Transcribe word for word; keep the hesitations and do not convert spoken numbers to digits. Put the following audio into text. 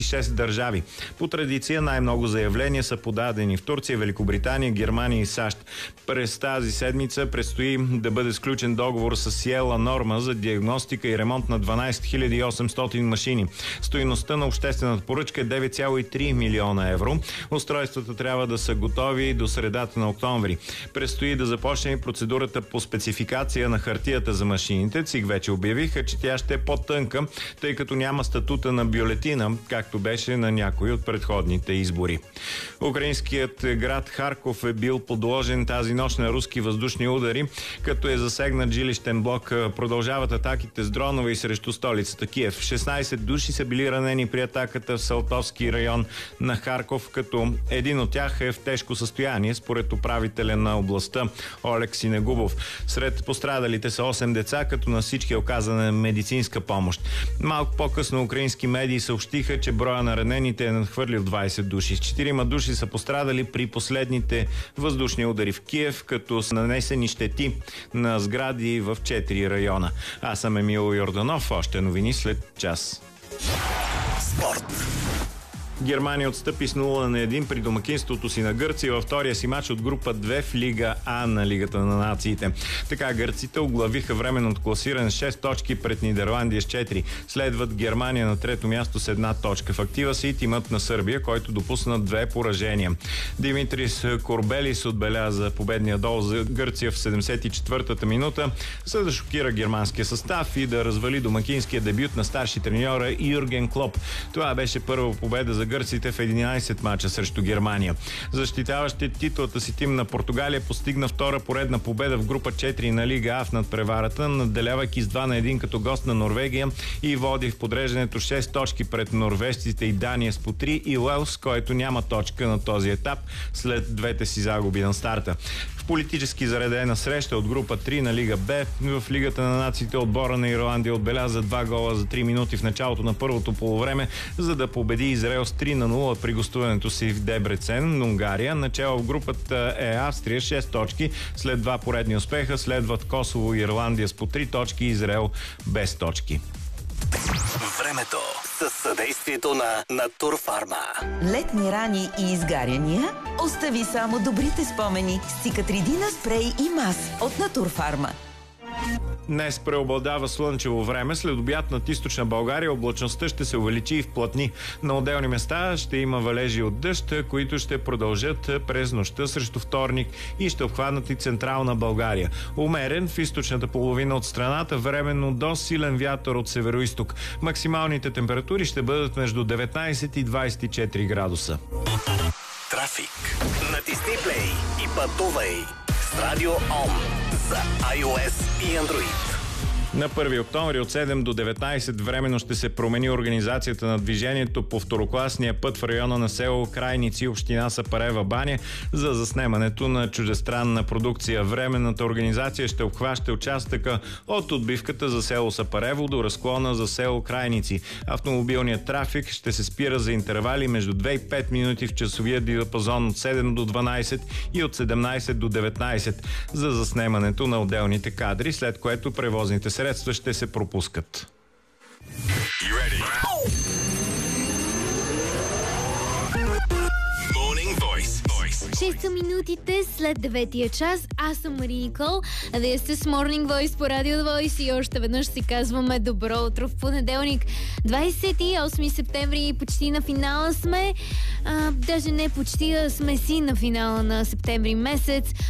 шест държави. По традиция най-много заявления са подадени в Турция, Великобритания, Германия и САЩ. През тази седмица предстои да бъде сключен договор с Сиела Норма за диагностика и ремонт на дванадесет хиляди и осемстотин машини. Стойността на обществената поръчка е девет цяло и три милиона евро. Устройствата трябва да са готови до средата на октомври. Предстои да започне процедурата по спецификация на хартията за машините. ЦИК вече обявиха, че тя ще е по-тънка, тъй като няма статута на бюлетина, както беше на някои от предходните избори. Украинският град Харков е бил подложен тази нощ на руски въздушни удари, като е засегнат жилищен блок. Продължават атаките с дронове и срещу столицата Киев. шестнадесет души са били ранени при атаката в Салтовски район на Харков, като един от тях е в тежко състояние, според управителя на областта Олег Синегубов. Сред пострадалите са осем деца, като на всички е оказана медицинска помощ. Малко по-късно украински медии съобщиха, че броя на ранените е надхвърлил двадесет души. Четирима души са пострадали при последните въздушни удари в Киев, като са нанесени щети на сгради в четири района. Аз съм Емил Йорданов. Още новини след час. Спорт. Германия отстъпи с нула на един при домакинството си на Гърция във втория си матч от група две в Лига А на Лигата на нациите. Така гърците оглавиха временното класиране с шест точки пред Нидерландия с четири. Следват Германия на трето място с една точка. В актива си и тимът на Сърбия, който допусна две поражения. Димитрис Корбелис отбеляза победния гол за Гърция в седемдесет и четвъртата минута, за да шокира германския състав и да развали домакинския дебют на старши треньора Юрген Клоп. Това беше първа победа за гърците в единадесет мача срещу Германия. Защитаващите титлата си тим на Португалия постигна втора поредна победа в група четири на Лига А в надпреварата, надделявайки с два на един като гост на Норвегия и води в подреждането шест точки пред норвежците и Дания с по три и Уелс, който няма точка на този етап след двете си загуби на старта. В политически заредена среща от група три на Лига Б в Лигата на нациите отбора на Ирландия отбеляза два гола за три минути в началото на първото полувреме, за да победи Израел с три на нула при гостуването си в Дебрецен, Унгария. Начало в групата е Австрия, шест точки. След два поредни успеха следват Косово и Ирландия с по три точки, Израел без точки. Времето със съдействието на Натурфарма. Летни рани и изгаряния? Остави само добрите спомени с Цикатридина спрей и мас от Натурфарма. Днес преобладава слънчево време. След обяд над източна България облачността ще се увеличи и вплътни. На отделни места ще има валежи от дъжд, които ще продължат през нощта срещу вторник и ще обхванат и централна България. Умерен в източната половина от страната, временно до силен вятър от североизток. Максималните температури ще бъдат между деветнадесет и двадесет и четири градуса. Трафик. Натисни плей и пътувай с Радио Ом за iOS и Android. На първи октомври от седем до деветнадесет временно ще се промени организацията на движението по второкласния път в района на село Крайници, община Сапарева баня, за заснемането на чуждестранна продукция. Временната организация ще обхваща участъка от отбивката за село Сапарево до разклона за село Крайници. Автомобилният трафик ще се спира за интервали между две и пет минути в часовия диапазон от седем до дванадесет и от седемнадесет до деветнадесет за заснемането на отделните кадри, след което превозните средства ще се пропускат. шест са минутите след деветия час. Аз съм Мари Никол, а вие сте с Morning Voice по Radio Voice и още веднъж си казваме добро утро в понеделник. двадесет и осми септември, почти на финала сме. А, даже не почти, а сме си на финала на септември месец.